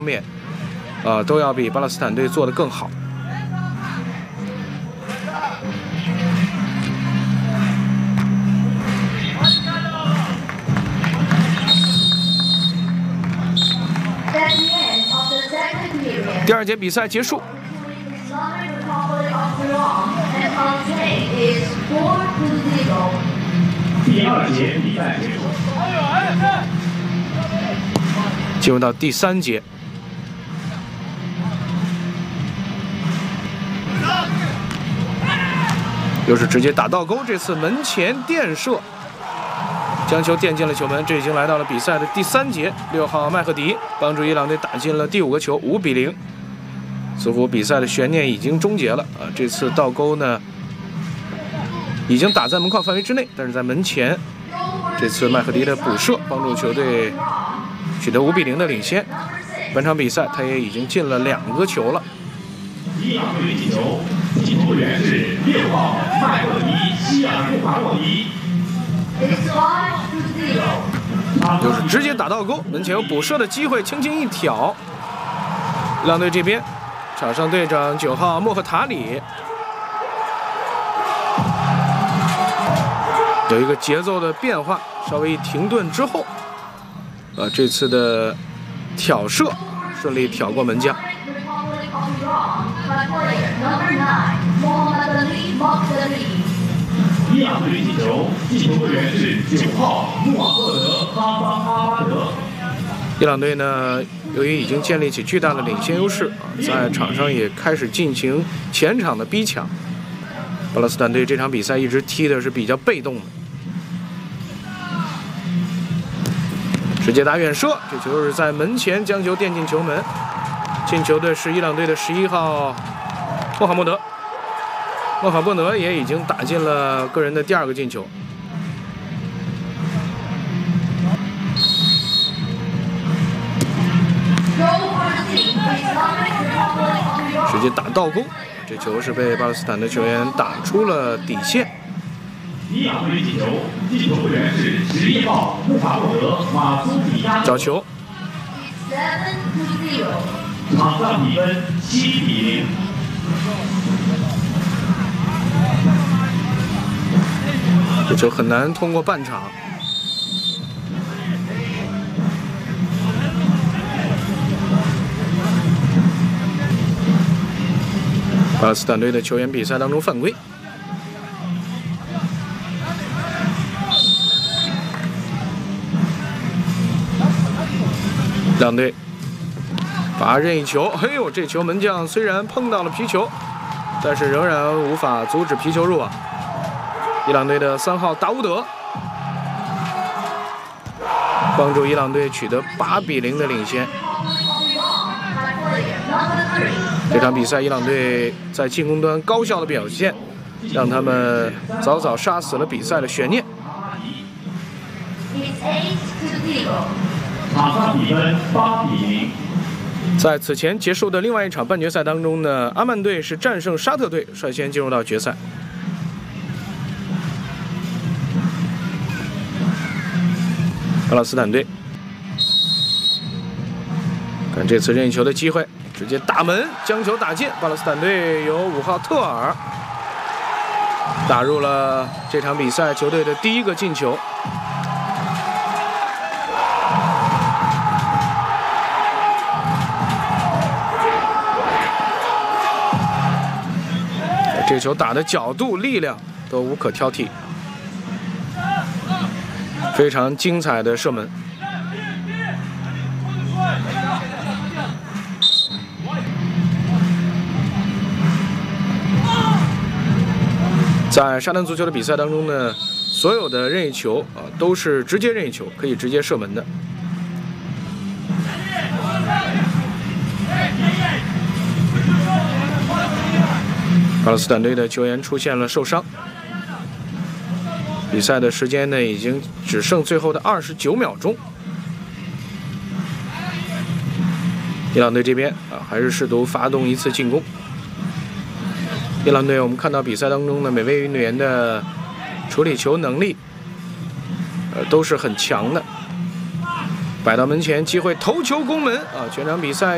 面，都要比巴勒斯坦队做得更好。第二节比赛结束。 第二节比赛结束。 进入到第3节，又是直接打倒钩，这次门前垫射，将球垫进了球门。这已经来到了比赛的第3节，6号麦赫迪帮助伊朗队打进了第5个球，5比0。似乎比赛的悬念已经终结了啊！这次倒钩呢，已经打在门框范围之内，但是在门前，这次麦赫迪的补射帮助球队取得5比0的领先。本场比赛他也已经进了2个球了。 伊朗队进球，进球员是6号麦赫迪希尔穆罕默迪。 就是直接打倒钩，门前有补射的机会，轻轻一挑。伊朗队这边，场上队长9号莫赫塔里有一个节奏的变化，稍微一停顿之后，这次的挑射顺利挑过门将。 伊朗队进球，进球队员是9号穆罕默德哈桑阿巴德。 伊朗队呢，由于已经建立起巨大的领先优势在场上也开始进行前场的逼抢。巴勒斯坦队这场比赛一直踢的是比较被动的，直接打远射，这球是在门前将球垫进球门。进球的是伊朗队的11号穆罕默德，穆罕默德也已经打进了个人的第2个进球。直接打倒钩，这球是被巴勒斯坦的球员打出了底线。 伊朗队进球，进球队员是11号穆罕默德马苏迪亚。 找球， 场上比分7比0。 这球很难通过半场。巴勒斯坦队的球员比赛当中犯规，伊朗队罚任意球。哎呦，这球门将虽然碰到了皮球，但是仍然无法阻止皮球入网。伊朗队的3号达乌德帮助伊朗队取得8比0的领先。这场比赛，伊朗队在进攻端高效的表现，让他们早早杀死了比赛的悬念。 场上比分8比0。 在此前结束的另外一场半决赛当中呢，阿曼队是战胜沙特队，率先进入到决赛。巴勒斯坦队看这次任意球的机会，直接打门将球打进。巴勒斯坦队由5号特尔打入了这场比赛球队的第1个进球。这球打的角度、力量都无可挑剔，非常精彩的射门。在沙滩足球的比赛当中呢，所有的任意球都是直接任意球，可以直接射门的。巴勒斯坦队的球员出现了受伤，比赛的时间呢已经只剩最后的29秒钟。伊朗队这边还是试图发动一次进攻。伊朗队我们看到比赛当中呢，每位运动员的处理球能力都是很强的。摆到门前，机会头球攻门啊！全场比赛